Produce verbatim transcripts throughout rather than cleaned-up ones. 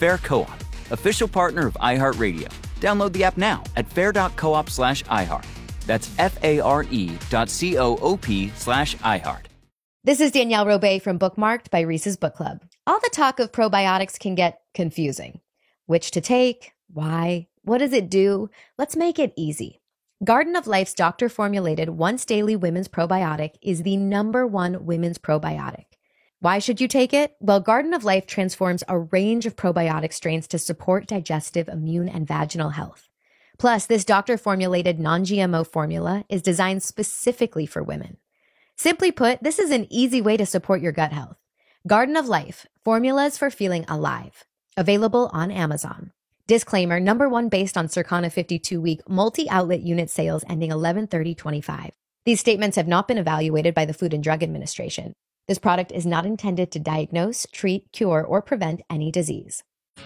Fair Co-op, official partner of iHeartRadio. Download the app now at fair.coop slash iHeart. That's F-A-R-E dot C-O-O-P slash iHeart. This is Danielle Robay from Bookmarked by Reese's Book Club. All the talk of probiotics can get confusing. Which to take? Why? What does it do? Let's make it easy. Garden of Life's doctor-formulated once-daily women's probiotic is the number one women's probiotic. Why should you take it? Well, Garden of Life transforms a range of probiotic strains to support digestive, immune, and vaginal health. Plus, this doctor-formulated non-G M O formula is designed specifically for women. Simply put, this is an easy way to support your gut health. Garden of Life, formulas for feeling alive. Available on Amazon. Disclaimer, number one based on Circana fifty-two week multi-outlet unit sales ending eleven thirty twenty-five. These statements have not been evaluated by the Food and Drug Administration. This product is not intended to diagnose, treat, cure, or prevent any disease. We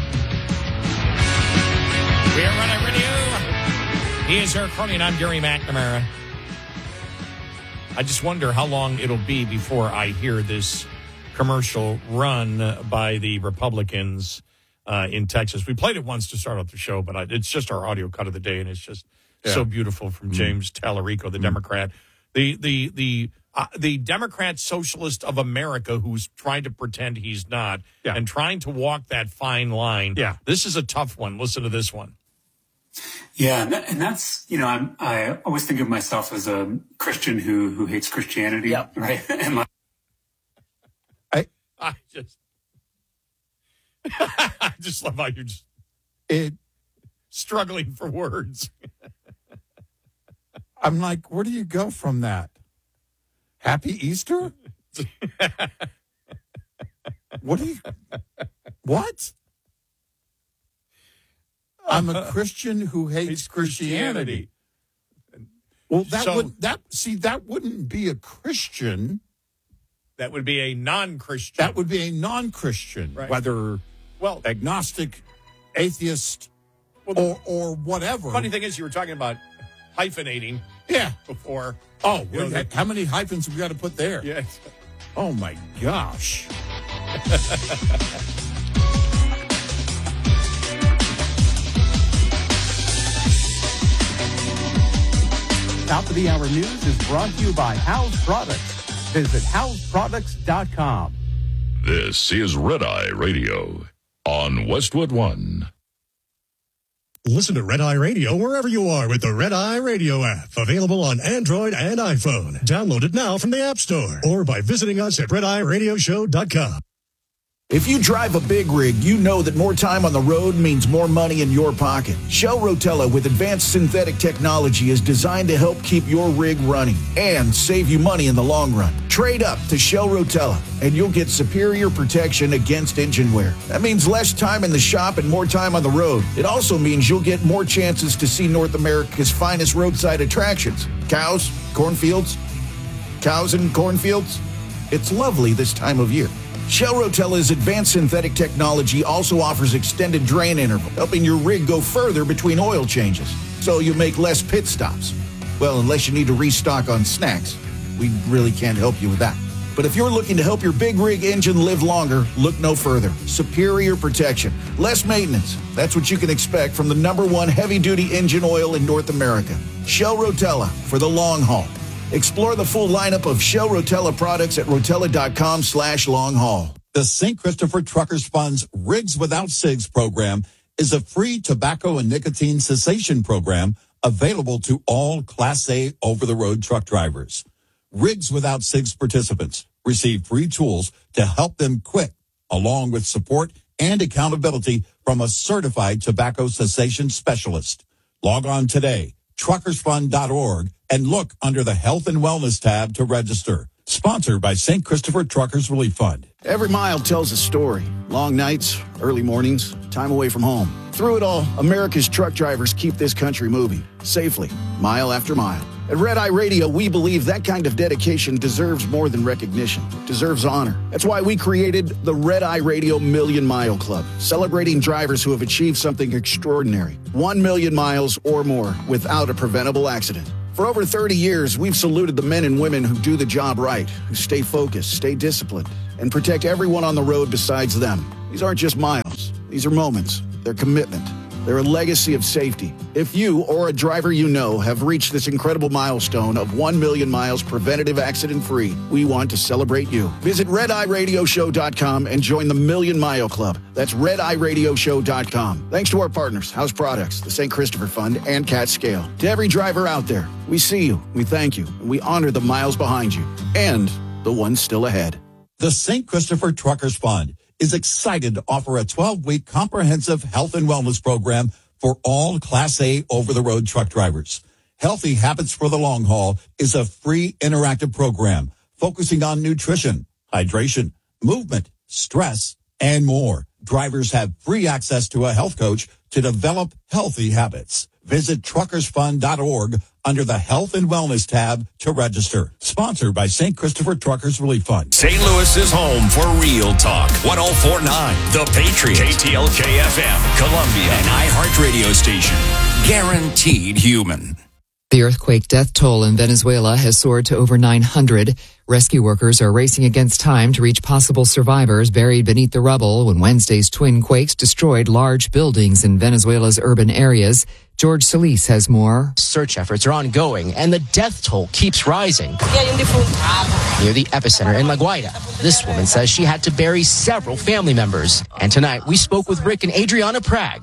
are running radio. He is Eric Carney, and I'm Gary McNamara. I just wonder how long it'll be before I hear this commercial run by the Republicans uh, in Texas. We played it once to start off the show, but I, it's just our audio cut of the day, and it's just yeah. so beautiful from James mm. Tallarico, the mm. Democrat. The the the uh, the Democrat Socialist of America who's trying to pretend he's not yeah. and trying to walk that fine line. Yeah. This is a tough one. Listen to this one. Yeah, and, that, and that's, you know, I'm, I always think of myself as a Christian who who hates Christianity, yep. right? And like, I I just I just love how you're just it, struggling for words. I'm like, where do you go from that? Happy Easter? What do you? What? I'm a Christian who hates Christianity. Well, that So- would that see that wouldn't be a Christian. That would be a non-Christian. That would be a non-Christian, Right. whether well, agnostic, atheist, well, or or whatever. funny thing is, you were talking about hyphenating Yeah. before. Oh, You know, wait, that- how many hyphens have we got to put there? Yeah. Oh my gosh. Top of the Hour News is brought to you by House Products. Visit house products dot com. This is Red Eye Radio on Westwood One. Listen to Red Eye Radio wherever you are with the Red Eye Radio app. Available on Android and iPhone. Download it now from the App Store or by visiting us at red eye radio show dot com. If you drive a big rig, you know that more time on the road means more money in your pocket. Shell Rotella with advanced synthetic technology is designed to help keep your rig running and save you money in the long run. Trade up to Shell Rotella and you'll get superior protection against engine wear. That means less time in the shop and more time on the road. It also means you'll get more chances to see North America's finest roadside attractions. Cows, cornfields, cows and cornfields. It's lovely this time of year. Shell Rotella's advanced synthetic technology also offers extended drain interval, helping your rig go further between oil changes, so you make less pit stops. Well, unless you need to restock on snacks, we really can't help you with that. But if you're looking to help your big rig engine live longer, look no further. Superior protection, less maintenance. That's what you can expect from the number one heavy-duty engine oil in North America. Shell Rotella for the long haul. Explore the full lineup of Shell Rotella products at rotella.com slash long haul. The Saint Christopher Truckers Fund's Rigs Without Cigs program is a free tobacco and nicotine cessation program available to all Class A over-the-road truck drivers. Rigs Without Cigs participants receive free tools to help them quit, along with support and accountability from a certified tobacco cessation specialist. Log on today, truckers fund dot org, and look under the Health and Wellness tab to register. Sponsored by Saint Christopher Truckers Relief Fund. Every mile tells a story. Long nights, early mornings, time away from home. Through it all, America's truck drivers keep this country moving, safely, mile after mile. At Red Eye Radio, we believe that kind of dedication deserves more than recognition, deserves honor. That's why we created the Red Eye Radio Million Mile Club, celebrating drivers who have achieved something extraordinary. One million miles or more without a preventable accident. For over thirty years, we've saluted the men and women who do the job right, who stay focused, stay disciplined, and protect everyone on the road besides them. These aren't just miles. These are moments. They're commitment. They're a legacy of safety. If you or a driver you know have reached this incredible milestone of one million miles preventative accident-free, we want to celebrate you. Visit red eye radio show dot com and join the Million Mile Club. That's red eye radio show dot com. Thanks to our partners, House Products, the Saint Christopher Fund, and Cat Scale. To every driver out there, we see you, we thank you, and we honor the miles behind you and the ones still ahead. The Saint Christopher Truckers Fund is excited to offer a twelve-week comprehensive health and wellness program for all Class A over-the-road truck drivers. Healthy Habits for the Long Haul is a free interactive program focusing on nutrition, hydration, movement, stress, and more. Drivers have free access to a health coach to develop healthy habits. Visit truckers fund dot org under the Health and Wellness tab to register. Sponsored by Saint Christopher Truckers Relief Fund. Saint Louis's home for real talk. one oh four point nine The Patriot. K T L K F M. Columbia. An iHeart radio station. Guaranteed human. The earthquake death toll in Venezuela has soared to over nine hundred. Rescue workers are racing against time to reach possible survivors buried beneath the rubble when Wednesday's twin quakes destroyed large buildings in Venezuela's urban areas. George Solis has more. Search efforts are ongoing, and the death toll keeps rising. Near the epicenter in La Guaira, this woman says she had to bury several family members. And tonight, we spoke with Rick and Adriana Prague.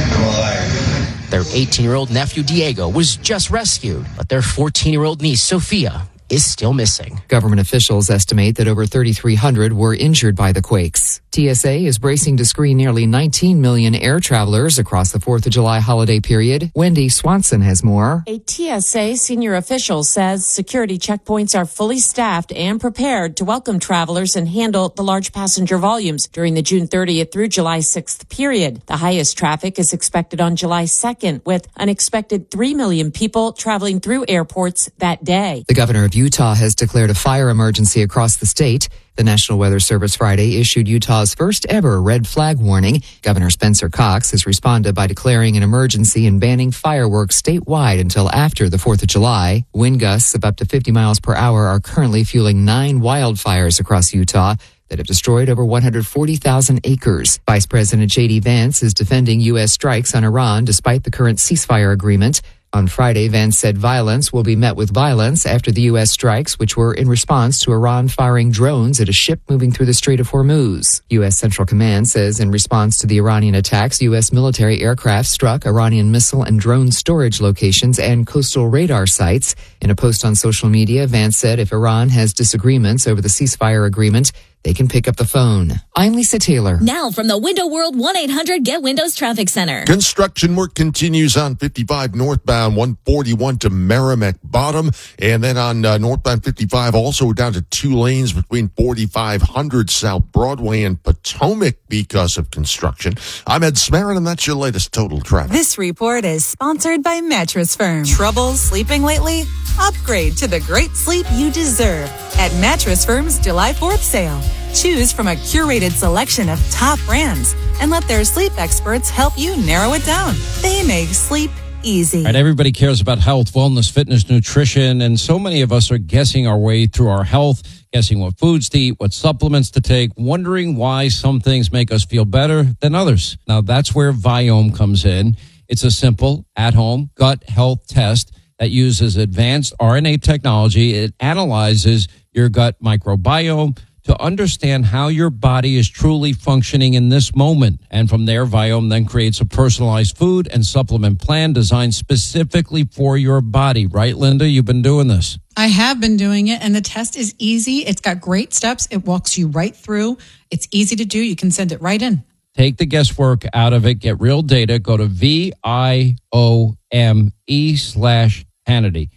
Their eighteen-year-old nephew, Diego, was just rescued, but their fourteen-year-old niece, Sofia, is still missing. Government officials estimate that over thirty-three hundred were injured by the quakes. T S A is bracing to screen nearly nineteen million air travelers across the fourth of July holiday period. Wendy Swanson has more. A T S A senior official says security checkpoints are fully staffed and prepared to welcome travelers and handle the large passenger volumes during the June thirtieth through July sixth period. The highest traffic is expected on July second, with an expected three million people traveling through airports that day. The governor of Utah has declared a fire emergency across the state. The National Weather Service Friday issued Utah's first ever red flag warning. Governor Spencer Cox has responded by declaring an emergency and banning fireworks statewide until after the fourth of July. Wind gusts of up to fifty miles per hour are currently fueling nine wildfires across Utah that have destroyed over one hundred forty thousand acres. Vice President J D Vance is defending U S strikes on Iran despite the current ceasefire agreement. On Friday, Vance said violence will be met with violence after the U S strikes, which were in response to Iran firing drones at a ship moving through the Strait of Hormuz. U S Central Command says in response to the Iranian attacks, U S military aircraft struck Iranian missile and drone storage locations and coastal radar sites. In a post on social media, Vance said if Iran has disagreements over the ceasefire agreement, they can pick up the phone. I'm Lisa Taylor. Now from the Window World one eight hundred Get Windows Traffic Center. Construction work continues on fifty-five northbound, one forty-one to Merrimack Bottom. And then on uh, northbound fifty-five, also down to two lanes between forty-five hundred South Broadway and Potomac because of construction. I'm Ed Smarin, and that's your latest total traffic. This report is sponsored by Mattress Firm. Trouble sleeping lately? Upgrade to the great sleep you deserve at Mattress Firm's July fourth sale. Choose from a curated selection of top brands and let their sleep experts help you narrow it down. They make sleep easy. All right, everybody cares about health, wellness, fitness, nutrition, and so many of us are guessing our way through our health, guessing what foods to eat, what supplements to take, wondering why some things make us feel better than others. Now, that's where Viome comes in. It's a simple, at-home gut health test that uses advanced R N A technology. It analyzes your gut microbiome to understand how your body is truly functioning in this moment. And from there, Viome then creates a personalized food and supplement plan designed specifically for your body. Right, Linda? You've been doing this. I have been doing it, and the test is easy. It's got great steps. It walks you right through. It's easy to do. You can send it right in. Take the guesswork out of it. Get real data. Go to V I O M E slash Hannity.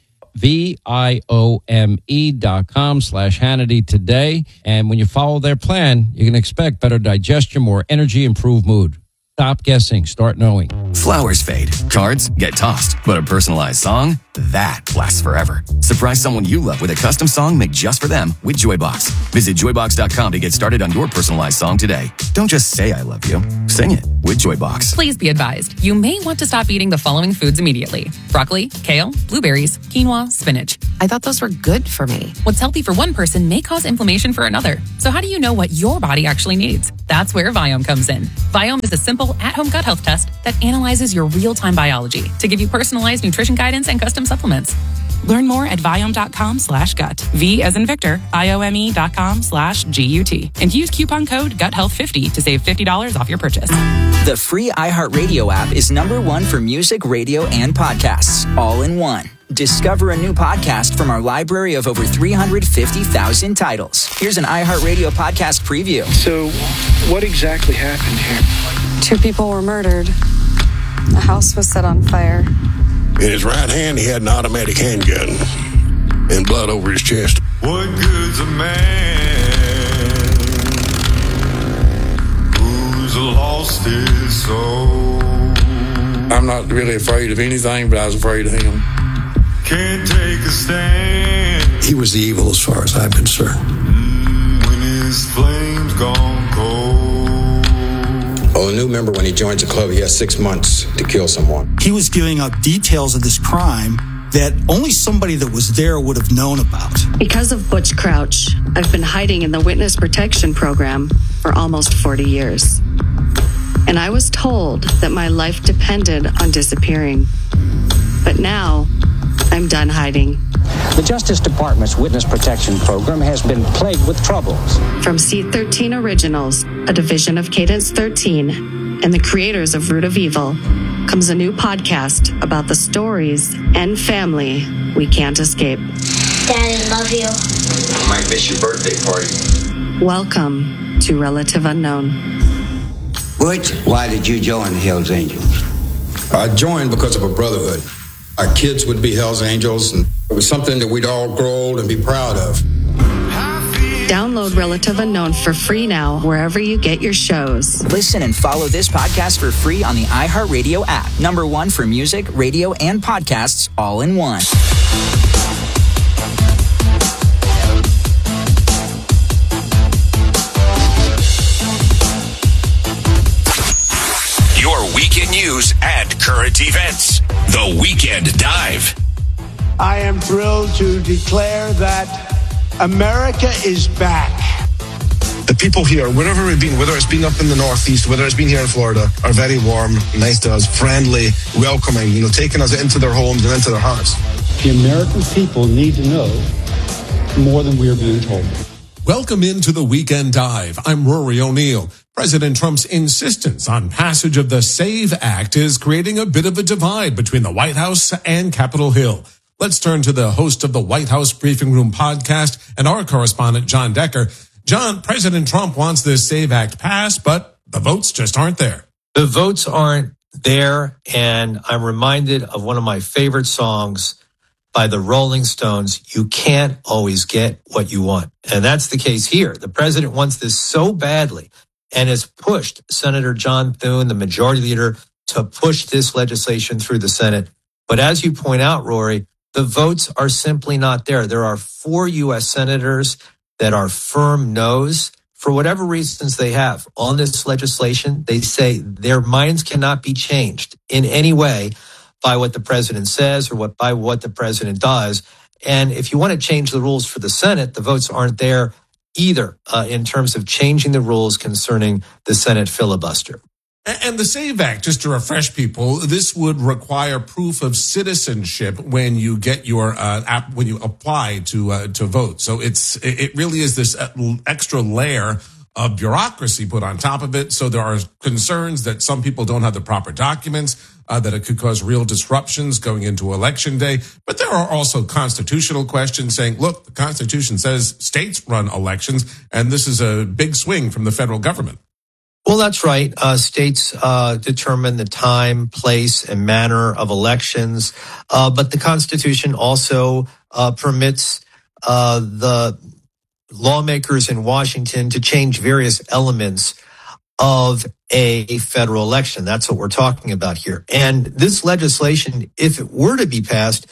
V-I-O-M-E dot com slash Hannity today. And when you follow their plan, you can expect better digestion, more energy, improved mood. Stop guessing. Start knowing. Flowers fade. Cards get tossed. But a personalized song, that lasts forever. Surprise someone you love with a custom song made just for them with Joybox. Visit joybox dot com to get started on your personalized song today. Don't just say I love you. Sing it with Joybox. Please be advised, you may want to stop eating the following foods immediately. Broccoli, kale, blueberries, quinoa, spinach. I thought those were good for me. What's healthy for one person may cause inflammation for another. So how do you know what your body actually needs? That's where Viome comes in. Viome is a simple at-home gut health test that analyzes your real-time biology to give you personalized nutrition guidance and custom supplements. Learn more at Viome dot com slash gut. V as in Victor, I O M E dot com slash G U T. And use coupon code gut health fifty to save fifty dollars off your purchase. The free iHeartRadio app is number one for music, radio, and podcasts, all in one. Discover a new podcast from our library of over three hundred fifty thousand titles. Here's an iHeartRadio podcast preview. So, what exactly happened here? Two people were murdered. The house was set on fire. In his right hand, he had an automatic handgun and blood over his chest. What good's a man who's lost his soul? I'm not really afraid of anything, but I was afraid of him. Can't take a stand. He was the evil as far as I'm concerned. Mm, when his flames gone cold. Oh, a new member, when he joins a club, he has six months to kill someone. He was giving up details of this crime that only somebody that was there would have known about. Because of Butch Crouch, I've been hiding in the Witness Protection Program for almost forty years. And I was told that my life depended on disappearing. But now, I'm done hiding. The Justice Department's Witness Protection Program has been plagued with troubles. From C thirteen Originals, a division of Cadence thirteen, and the creators of Root of Evil, comes a new podcast about the stories and family we can't escape. Daddy, love you. I might miss your birthday party. Welcome to Relative Unknown. Butch, why did you join the Hells Angels? I joined because of a brotherhood. Our kids would be Hells Angels, and it was something that we'd all grow old and be proud of. Download Relative Unknown for free now, wherever you get your shows. Listen and follow this podcast for free on the iHeartRadio app. Number one for music, radio, and podcasts, all in one. Your weekend news and current events. The Weekend Dive. I am thrilled to declare that America is back. The people here, wherever we've been, whether it's been up in the Northeast, whether it's been here in Florida, are very warm, nice to us, friendly, welcoming, you know, taking us into their homes and into their hearts. The American people need to know more than we are being told. Welcome into the Weekend Dive. I'm Rory O'Neill. President Trump's insistence on passage of the SAVE Act is creating a bit of a divide between the White House and Capitol Hill. Let's turn to the host of the White House Briefing Room podcast and our correspondent, John Decker. John, President Trump wants this SAVE Act passed, but the votes just aren't there. The votes aren't there, and I'm reminded of one of my favorite songs by the Rolling Stones, "You Can't Always Get What You Want." And that's the case here. The president wants this so badly and has pushed Senator John Thune, the majority leader, to push this legislation through the Senate. But as you point out, Rory, the votes are simply not there. There are four U S senators that are firm no's for whatever reasons they have on this legislation. They say their minds cannot be changed in any way by what the president says or what by what the president does. And if you want to change the rules for the Senate, the votes aren't there either uh, in terms of changing the rules concerning the Senate filibuster. And the SAVE Act, just to refresh people, this would require proof of citizenship when you get your uh, app, when you apply to uh, to vote. So it's it really is this extra layer of bureaucracy put on top of it. So there are concerns that some people don't have the proper documents, uh, that it could cause real disruptions going into Election Day. But there are also constitutional questions saying, look, the Constitution says states run elections, and this is a big swing from the federal government. Well, that's right. Uh, states uh, determine the time, place, and manner of elections. Uh, but the Constitution also uh, permits uh, the lawmakers in Washington to change various elements of a federal election. That's what we're talking about here. And this legislation, if it were to be passed,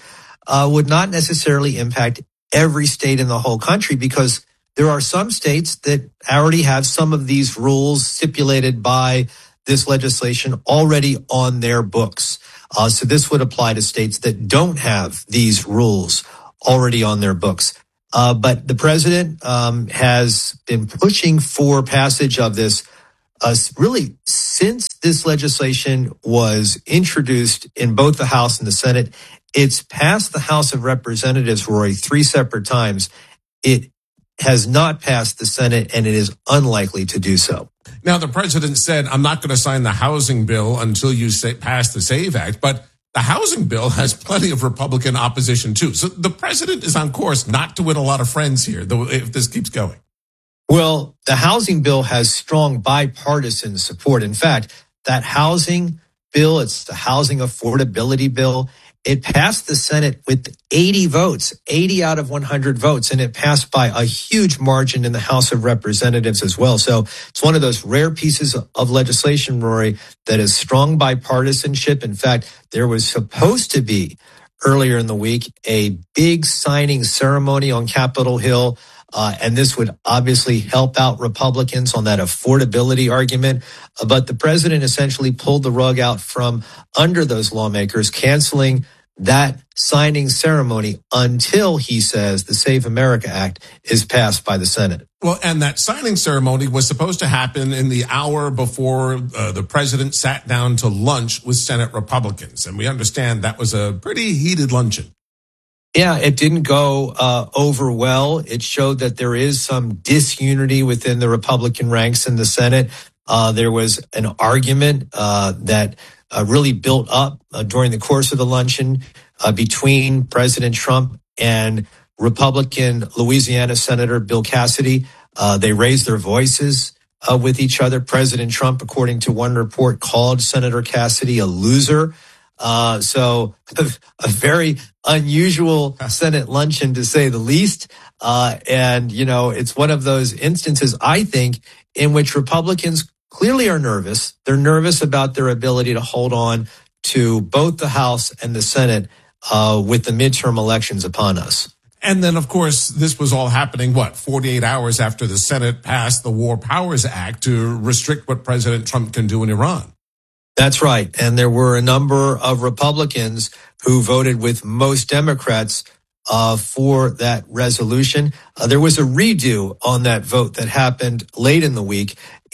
uh, would not necessarily impact every state in the whole country, because there are some states that already have some of these rules stipulated by this legislation already on their books. Uh, so this would apply to states that don't have these rules already on their books. Uh, but the president um, has been pushing for passage of this uh, really since this legislation was introduced in both the House and the Senate. It's passed the House of Representatives, Rory, three separate times. It has not passed the Senate, and it is unlikely to do so. Now, the president said, I'm not going to sign the housing bill until you say, pass the SAVE Act, but the housing bill has plenty of Republican opposition, too. So the president is on course not to win a lot of friends here, though, if this keeps going. Well, the housing bill has strong bipartisan support. In fact, that housing bill, it's the housing affordability bill. It passed the Senate with eighty votes, eighty out of one hundred votes, and it passed by a huge margin in the House of Representatives as well. So it's one of those rare pieces of legislation, Rory, that is strong bipartisanship. In fact, there was supposed to be earlier in the week a big signing ceremony on Capitol Hill. Uh, and this would obviously help out Republicans on that affordability argument. Uh, but the president essentially pulled the rug out from under those lawmakers, canceling that signing ceremony until, he says, the Save America Act is passed by the Senate. Well, and that signing ceremony was supposed to happen in the hour before uh, the president sat down to lunch with Senate Republicans. And we understand that was a pretty heated luncheon. Yeah, it didn't go uh, over well. It showed that there is some disunity within the Republican ranks in the Senate. Uh, there was an argument uh, that uh, really built up uh, during the course of the luncheon uh, between President Trump and Republican Louisiana Senator Bill Cassidy. Uh, they raised their voices uh, with each other. President Trump, according to one report, called Senator Cassidy a loser. Uh, so a, a very unusual Senate luncheon, to say the least. Uh, and, you know, it's one of those instances, I think, in which Republicans clearly are nervous. They're nervous about their ability to hold on to both the House and the Senate uh, with the midterm elections upon us. And then, of course, this was all happening, what, forty-eight hours after the Senate passed the War Powers Act to restrict what President Trump can do in Iran. That's right. And there were a number of Republicans who voted with most Democrats uh, for that resolution. Uh, there was a redo on that vote that happened late in the week,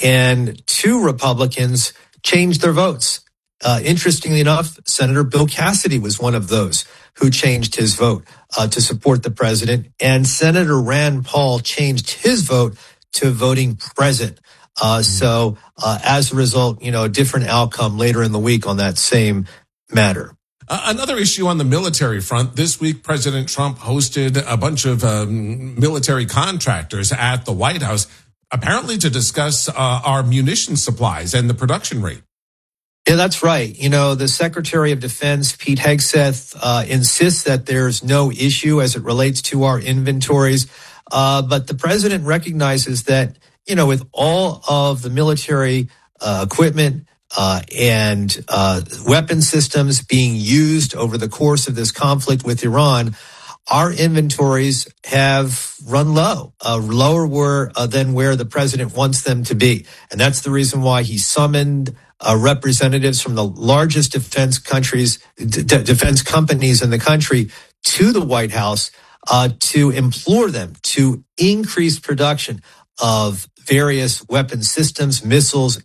and two Republicans changed their votes. Uh, interestingly enough, Senator Bill Cassidy was one of those who changed his vote uh, to support the president, and Senator Rand Paul changed his vote to voting present. Uh, so uh, as a result, you know, a different outcome later in the week on that same matter. Uh, another issue on the military front. This week, President Trump hosted a bunch of um, military contractors at the White House, apparently to discuss uh, our munition supplies and the production rate. Yeah, that's right. You know, the Secretary of Defense, Pete Hegseth, uh, insists that there's no issue as it relates to our inventories. Uh, but the president recognizes that, you know, with all of the military uh, equipment uh, and uh, weapon systems being used over the course of this conflict with Iran, our inventories have run low, uh, lower where, uh, than where the president wants them to be. And that's the reason why he summoned uh, representatives from the largest defense countries, d- defense companies in the country to the White House uh, to implore them to increase production of various weapon systems, missiles,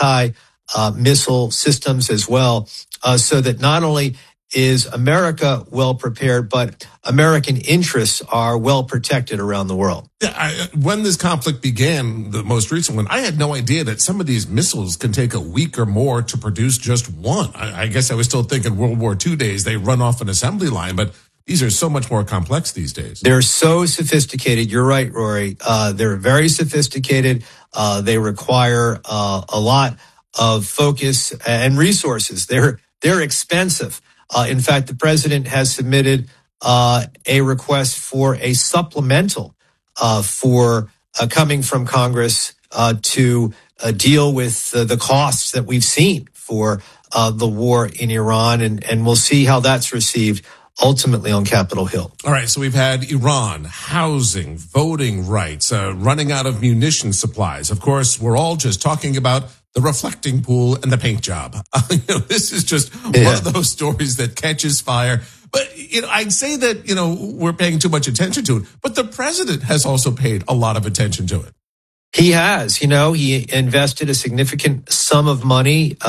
anti-missile uh, systems as well, uh, so that not only is America well prepared, but American interests are well protected around the world. Yeah, I, when this conflict began, the most recent one, I had no idea that some of these missiles can take a week or more to produce just one. I, I guess I was still thinking World War Two days, they run off an assembly line, but these are so much more complex these days. They're so sophisticated. You're right, Rory. Uh, they're very sophisticated. Uh, they require uh, a lot of focus and resources. They're they're expensive. Uh, in fact, the president has submitted uh, a request for a supplemental uh, for uh, coming from Congress uh, to uh, deal with uh, the costs that we've seen for uh, the war in Iran, and and we'll see how that's received ultimately on Capitol Hill. All right, so we've had Iran, housing, voting rights, uh, running out of munition supplies. Of course, we're all just talking about the reflecting pool and the paint job. Uh, you know, this is just yeah. one of those stories that catches fire. But, you know, I'd say that, you know, we're paying too much attention to it. But the president has also paid a lot of attention to it. He has, you know, he invested a significant sum of money